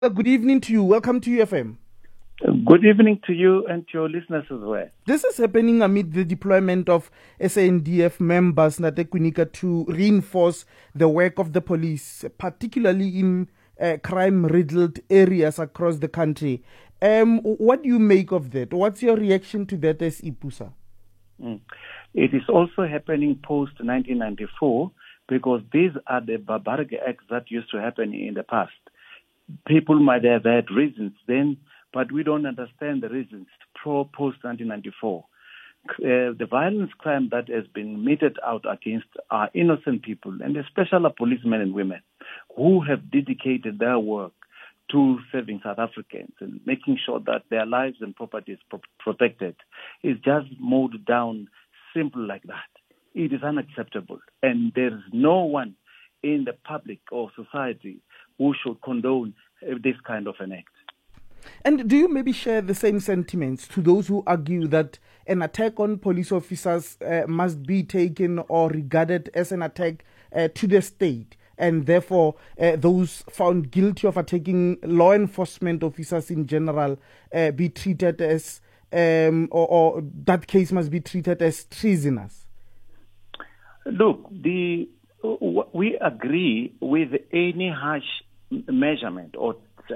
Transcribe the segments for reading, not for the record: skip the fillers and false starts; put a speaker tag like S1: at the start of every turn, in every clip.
S1: Good evening to you. Welcome to UFM.
S2: Good evening to you and to your listeners as well.
S1: This is happening amid the deployment of SANDF members Natekwinika to reinforce the work of the police, particularly in crime-riddled areas across the country. What do you make of that? What's your reaction to that as IPUSA?
S2: It is also happening post-1994 because these are the barbaric acts that used to happen in the past. People might have had reasons then, but we don't understand the reasons post-1994. The violence crime that has been meted out against our innocent people, and especially our policemen and women, who have dedicated their work to serving South Africans and making sure that their lives and property is protected, is just mowed down simple like that. It is unacceptable, and there is no one in the public or society who should condone this kind of an act.
S1: And do you maybe share the same sentiments to those who argue that an attack on police officers must be taken or regarded as an attack to the state, and therefore those found guilty of attacking law enforcement officers in general be treated as, or that case must be treated as treasonous?
S2: Look, we agree with any harsh measurement or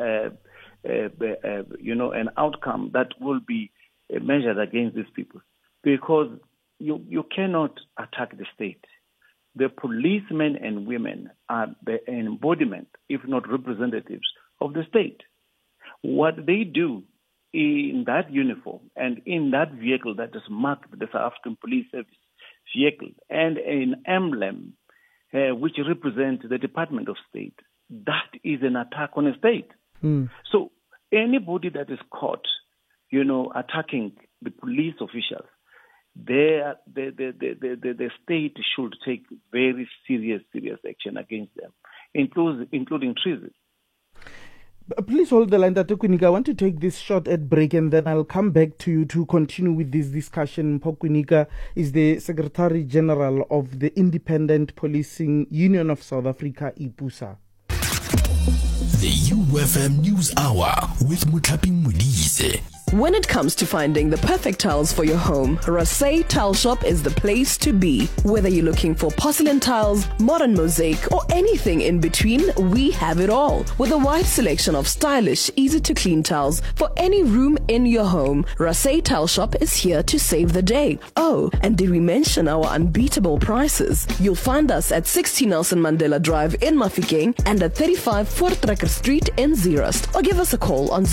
S2: an outcome that will be measured against these people, because you cannot attack the state. The policemen and women are the embodiment, if not representatives, of the state. What they do in that uniform and in that vehicle that is marked the South African Police Service vehicle and an emblem which represents the Department of State, that is an attack on a state. So anybody that is caught, attacking the police officials, the state should take very serious action against them, including treason.
S1: Please hold the line, Dr. Kwinika. I want to take this short ad break and then I'll come back to you to continue with this discussion. Mpho Kwinika is the Secretary General of the Independent Policing Union of South Africa, IPUSA.
S3: The UFM News Hour with Muthapi Modise.
S4: When it comes to finding the perfect tiles for your home, Rasay Tile Shop is the place to be. Whether you're looking for porcelain tiles, modern mosaic, or anything in between, we have it all. With a wide selection of stylish, easy-to-clean tiles for any room in your home, Rasay Tile Shop is here to save the day. Oh, and did we mention our unbeatable prices? You'll find us at 60 Nelson Mandela Drive in Mafikeng and at 35 Voortrekker Street in Zeerust. Or give us a call on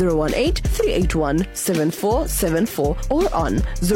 S4: 018-381-7474 or on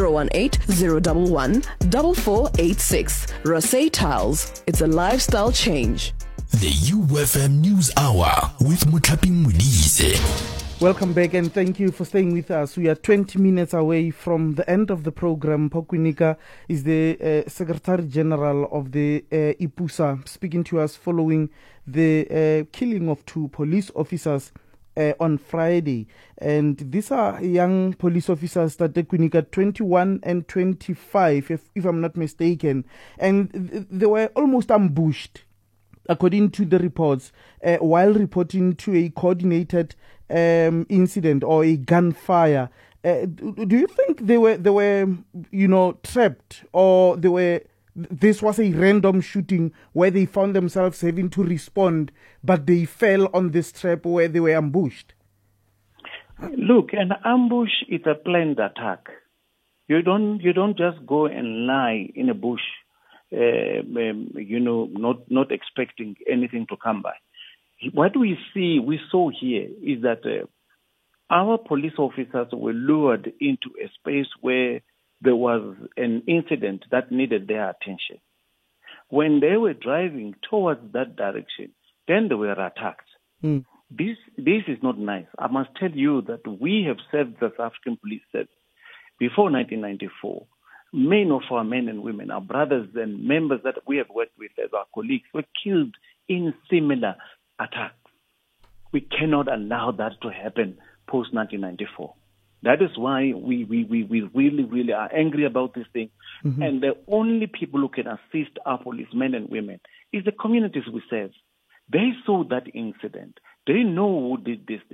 S4: 018-011-4486. Rasay Tiles. It's a lifestyle change.
S3: The UFM News Hour with Muthapi Modise.
S1: Welcome back and thank you for staying with us. We are 20 minutes away from the end of the program. Mpho Kwinika is the Secretary General of the IPUSA, speaking to us following the killing of 2 police officers on Friday. And these are young police officers that Kwinika, 21 and 25, if I'm not mistaken. And they were almost ambushed, according to the reports, while reporting to a coordinated incident or a gunfire. Do you think they were trapped, or this was a random shooting where they found themselves having to respond, but they fell on this trap where they were ambushed?
S2: Look, an ambush is a planned attack. You don't just go and lie in a bush, not expecting anything to come by. What we saw here is that our police officers were lured into a space where there was an incident that needed their attention. When they were driving towards that direction, then they were attacked. This is not nice. I must tell you that we have served the South African Police Service before 1994. Many of our men and women, our brothers and members that we have worked with as our colleagues, were killed in similar attacks. We cannot allow that to happen post-1994. That is why we really are angry about this thing. And the only people who can assist our policemen and women is the communities we serve. They saw that incident. They know who did this.